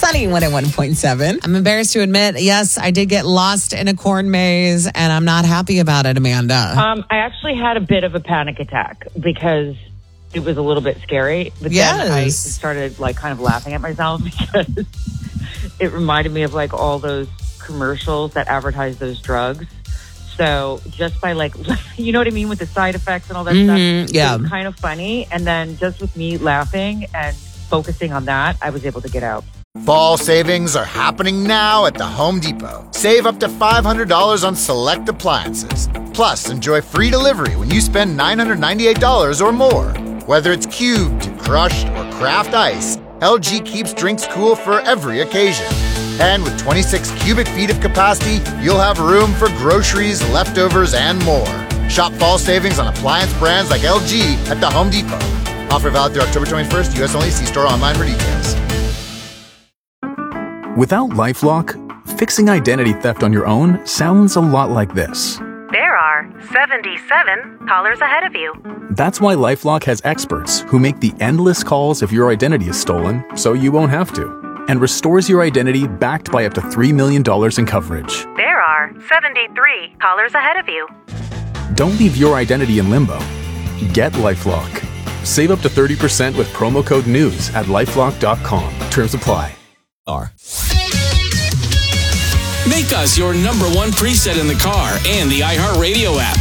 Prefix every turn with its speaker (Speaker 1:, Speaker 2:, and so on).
Speaker 1: Sunny 101.7. I'm embarrassed to admit, yes, I did get lost in a corn maze, and I'm not happy about it, Amanda.
Speaker 2: I actually had a bit of a panic attack because it was a little bit scary. But then I started kind of laughing at myself because it reminded me of all those commercials that advertise those drugs. So just by you know what I mean, with the side effects and all that stuff.
Speaker 1: Yeah.
Speaker 2: It was kind of funny. And then just with me laughing and focusing on that, I was able to get out.
Speaker 3: Fall savings are happening now at the Home Depot. Save up to $500 on select appliances. Plus, enjoy free delivery when you spend $998 or more. Whether it's cubed, crushed, or craft ice, LG keeps drinks cool for every occasion. And with 26 cubic feet of capacity, you'll have room for groceries, leftovers, and more. Shop fall savings on appliance brands like LG at the Home Depot. Offer valid through October 21st, U.S. only. See store online for details.
Speaker 4: Without LifeLock, fixing identity theft on your own sounds a lot like this.
Speaker 5: There are 77 callers ahead of you.
Speaker 4: That's why LifeLock has experts who make the endless calls if your identity is stolen, so you won't have to, and restores your identity backed by up to $3 million in coverage.
Speaker 5: There are 73 callers ahead of you.
Speaker 4: Don't leave your identity in limbo. Get LifeLock. Save up to 30% with promo code NEWS at LifeLock.com. Terms apply.
Speaker 6: Make us your number one preset in the car and the iHeartRadio app.